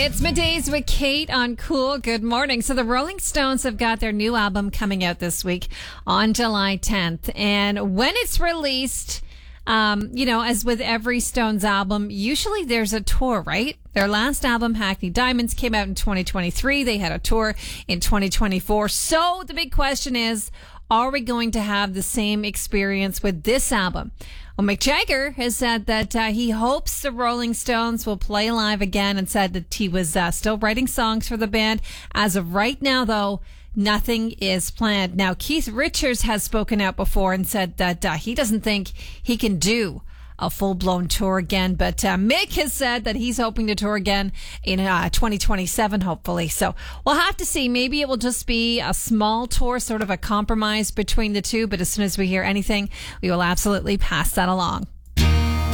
It's Middays with Kate on Cool. Good morning. So the Rolling Stones have got their new album coming out this week on July 10th. And when it's released, as with every Stones album, usually there's a tour, right? Their last album, Hackney Diamonds, came out in 2023. They had a tour in 2024. So the big question is, are we going to have the same experience with this album? Well, Mick Jagger has said that he hopes the Rolling Stones will play live again and said that he was still writing songs for the band. As of right now, though, nothing is planned. Now, Keith Richards has spoken out before and said that he doesn't think he can do a full-blown tour again. But Mick has said that he's hoping to tour again in 2027, hopefully. So we'll have to see. Maybe it will just be a small tour, sort of a compromise between the two. But as soon as we hear anything, we will absolutely pass that along.